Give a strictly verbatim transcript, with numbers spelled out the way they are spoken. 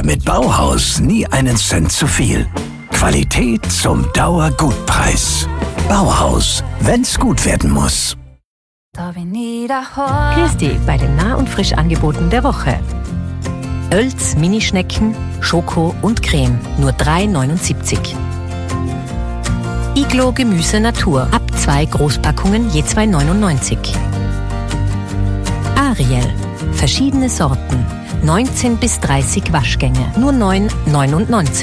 Mit Bauhaus nie einen Cent zu viel. Qualität zum Dauergutpreis. Bauhaus, wenn's gut werden muss. Grüß dich bei den Nah- und Frischangeboten der Woche. Oelz Minischnecken, Schoko und Creme, nur drei neunundsiebzig. Iglo Gemüse Natur, ab zwei Großpackungen je zwei neunundneunzig. Ariel, verschiedene Sorten, neunzehn bis dreißig Waschgänge, nur neun neunundneunzig.